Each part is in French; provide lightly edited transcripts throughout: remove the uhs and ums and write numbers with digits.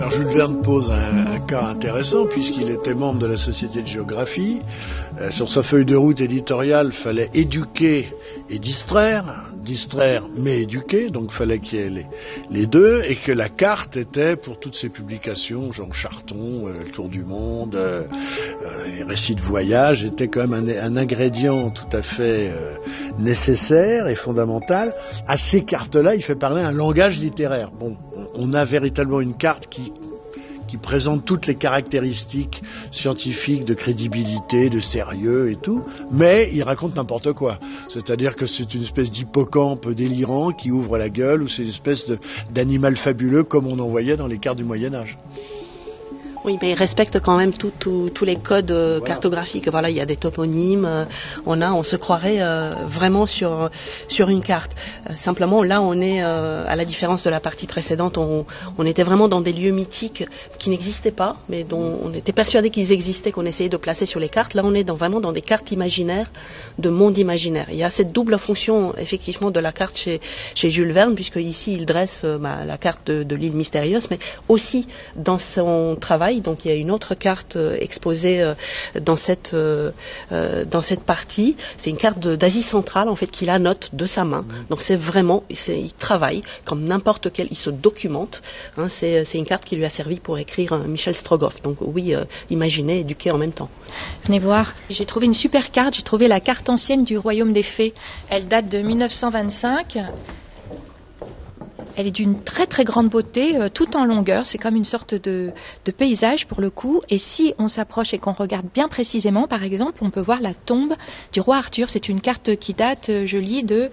Alors Jules Verne pose un cas intéressant puisqu'il était membre de la Société de géographie. Sur sa feuille de route éditoriale, fallait éduquer et distraire mais éduquer, donc fallait qu'il y ait les deux, et que la carte était pour toutes ces publications, Jean Charton, le Tour du Monde, les récits de voyage, était quand même un ingrédient tout à fait nécessaire et fondamental. À ces cartes-là, il fait parler un langage littéraire. Bon, on a véritablement une carte qui présente toutes les caractéristiques scientifiques de crédibilité, de sérieux et tout, mais il raconte n'importe quoi. C'est-à-dire que c'est une espèce d'hippocampe délirant qui ouvre la gueule, ou c'est une espèce d'animal fabuleux comme on en voyait dans les cartes du Moyen-Âge. Oui, mais il respecte quand même tous les codes cartographiques. Voilà, il y a des toponymes. On se croirait vraiment sur une carte. Simplement, là, on est à la différence de la partie précédente, on était vraiment dans des lieux mythiques qui n'existaient pas, mais dont on était persuadé qu'ils existaient, qu'on essayait de placer sur les cartes. Là, on est vraiment dans des cartes imaginaires, de monde imaginaire. Il y a cette double fonction, effectivement, de la carte chez Jules Verne, puisque ici, il dresse la carte de l'île mystérieuse, mais aussi dans son travail. Donc il y a une autre carte exposée dans cette partie. C'est une carte d'Asie centrale en fait qu'il annote de sa main. Donc c'est vraiment, il travaille comme n'importe quel, il se documente. Hein, c'est une carte qui lui a servi pour écrire Michel Strogoff. Donc oui, imaginer, éduquer en même temps. Venez voir. J'ai trouvé une super carte. J'ai trouvé la carte ancienne du Royaume des Fées. Elle date de 1925. Elle est d'une très très grande beauté, tout en longueur. C'est comme une sorte de paysage pour le coup. Et si on s'approche et qu'on regarde bien précisément, par exemple, on peut voir la tombe du roi Arthur. C'est une carte qui date, je lis, de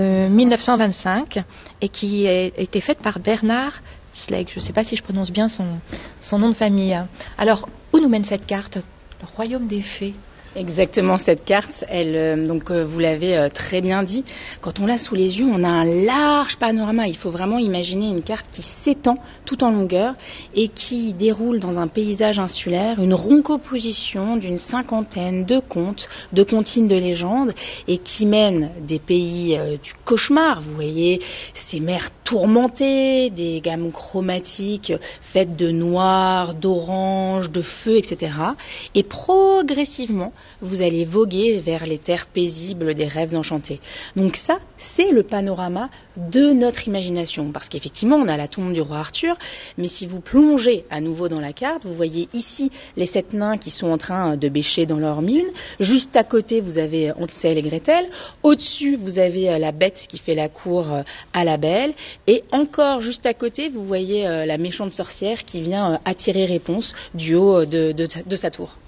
1925 et qui a été faite par Bernard Slegg. Je ne sais pas si je prononce bien son nom de famille. Alors, où nous mène cette carte ? Le royaume des fées. Exactement, cette carte, vous l'avez très bien dit, quand on l'a sous les yeux, on a un large panorama. Il faut vraiment imaginer une carte qui s'étend tout en longueur et qui déroule dans un paysage insulaire une roncoposition d'une 50aine de contes, de comptines de légendes, et qui mène des pays du cauchemar. Vous voyez ces mers tourmentées, des gammes chromatiques faites de noir, d'orange, de feu, etc. Et progressivement, vous allez voguer vers les terres paisibles des rêves enchantés. Donc ça, c'est le panorama de notre imagination. Parce qu'effectivement, on a la tombe du roi Arthur, mais si vous plongez à nouveau dans la carte, vous voyez ici les 7 nains qui sont en train de bêcher dans leur mine. Juste à côté, vous avez Hansel et Gretel. Au-dessus, vous avez la bête qui fait la cour à la belle. Et encore juste à côté, vous voyez la méchante sorcière qui vient attirer réponse du haut de sa tour.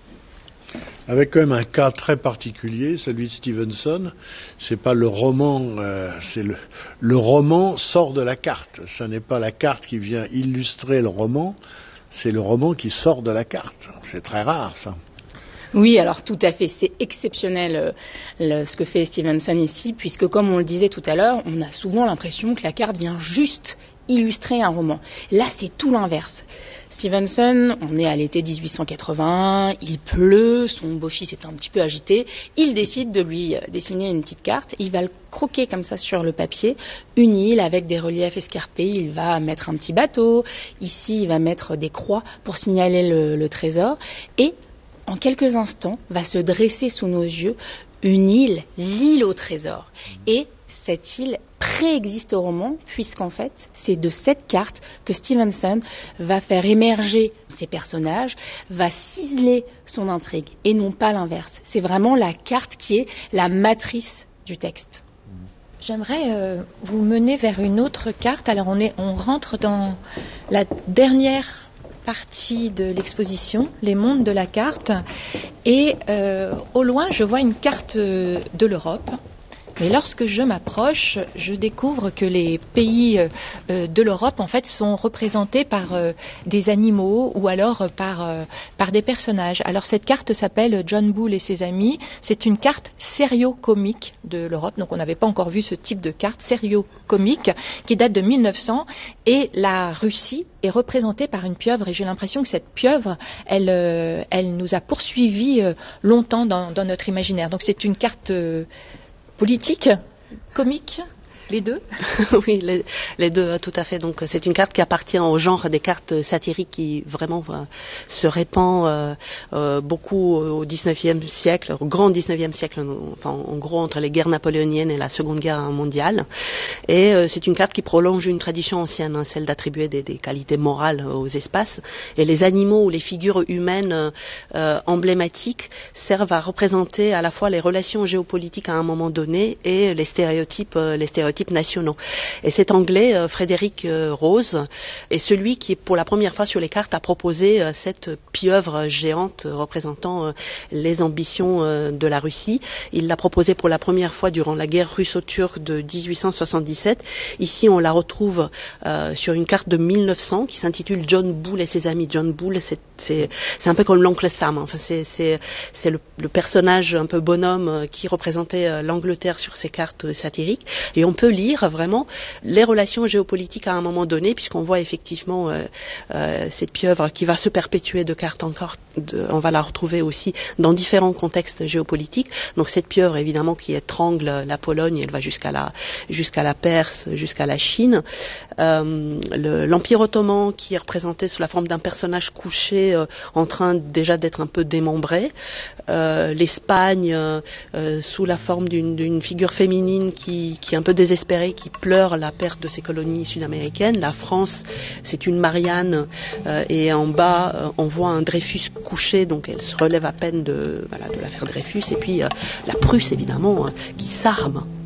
Avec quand même un cas très particulier, celui de Stevenson. C'est pas le roman, c'est le roman sort de la carte. Ça n'est pas la carte qui vient illustrer le roman, c'est le roman qui sort de la carte. C'est très rare, ça. Oui, alors tout à fait, c'est exceptionnel ce que fait Stevenson ici, puisque comme on le disait tout à l'heure, on a souvent l'impression que la carte vient juste illustrer un roman. Là, c'est tout l'inverse. Stevenson, on est à l'été 1880, il pleut, son beau-fils est un petit peu agité, il décide de lui dessiner une petite carte, il va le croquer comme ça sur le papier, une île avec des reliefs escarpés, il va mettre un petit bateau, ici il va mettre des croix pour signaler le trésor, et en quelques instants va se dresser sous nos yeux une île, l'île au trésor. Et cette île préexiste au roman, puisqu'en fait, c'est de cette carte que Stevenson va faire émerger ses personnages, va ciseler son intrigue, et non pas l'inverse. C'est vraiment la carte qui est la matrice du texte. J'aimerais vous mener vers une autre carte. Alors on rentre dans la dernière partie de l'exposition, les mondes de la carte, et au loin je vois une carte de l'Europe. Mais lorsque je m'approche, je découvre que les pays de l'Europe en fait sont représentés par des animaux ou alors par des personnages. Alors cette carte s'appelle John Bull et ses amis. C'est une carte sério-comique de l'Europe. Donc on n'avait pas encore vu ce type de carte sério-comique qui date de 1900 et la Russie est représentée par une pieuvre et j'ai l'impression que cette pieuvre, elle nous a poursuivis longtemps dans notre imaginaire. Donc c'est une carte politique, comique. Les deux? Oui, les deux, tout à fait. Donc, c'est une carte qui appartient au genre des cartes satiriques qui vraiment se répand beaucoup au XIXe siècle, au grand XIXe siècle, enfin, en gros entre les guerres napoléoniennes et la Seconde Guerre mondiale. Et c'est une carte qui prolonge une tradition ancienne, hein, celle d'attribuer des qualités morales aux espaces. Et les animaux ou les figures humaines emblématiques servent à représenter à la fois les relations géopolitiques à un moment donné et les stéréotypes nationaux. Et cet Anglais, Frédéric Rose, est celui qui, pour la première fois sur les cartes, a proposé cette pieuvre géante représentant les ambitions de la Russie. Il l'a proposé pour la première fois durant la guerre russo-turque de 1877. Ici, on la retrouve sur une carte de 1900 qui s'intitule John Bull et ses amis. John Bull, c'est un peu comme l'oncle Sam. Enfin, c'est le personnage un peu bonhomme qui représentait l'Angleterre sur ces cartes satiriques. Et on peut lire vraiment les relations géopolitiques à un moment donné, puisqu'on voit effectivement cette pieuvre qui va se perpétuer de carte en carte. On va la retrouver aussi dans différents contextes géopolitiques. Donc cette pieuvre, évidemment, qui étrangle la Pologne, elle va jusqu'à la Perse, jusqu'à la Chine. L'Empire ottoman, qui est représenté sous la forme d'un personnage couché en train déjà d'être un peu démembré. L'Espagne, sous la forme d'une figure féminine qui est un peu désespérée, qui pleure la perte de ses colonies sud-américaines. La France, c'est une Marianne, et en bas, on voit un Dreyfus couché, donc elle se relève à peine de l'affaire Dreyfus. Et puis la Prusse, évidemment, qui s'arme